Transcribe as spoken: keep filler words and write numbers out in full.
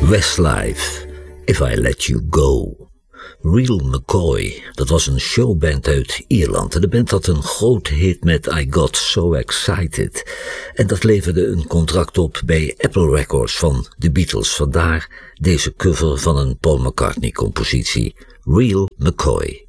Westlife, If I Let You Go. Real McCoy, dat was een showband uit Ierland. En de band had een grote hit met I Got So Excited. En dat leverde een contract op bij Apple Records van de Beatles. Vandaar deze cover van een Paul McCartney compositie. Real McCoy.